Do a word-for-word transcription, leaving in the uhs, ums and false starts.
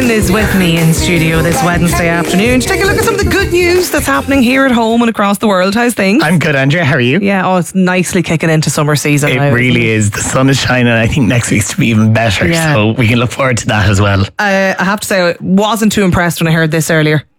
Brennan is with me in studio this Wednesday afternoon to take a look at some of the good news that's happening here at home and across the world. How's things? I'm good, Andrea. How are you? Yeah, oh, it's nicely kicking into summer season. It now, really is. The sun is shining. I think next week's to be even better. Yeah. So we can look forward to that as well. Uh, I have to say, I wasn't too impressed when I heard this earlier.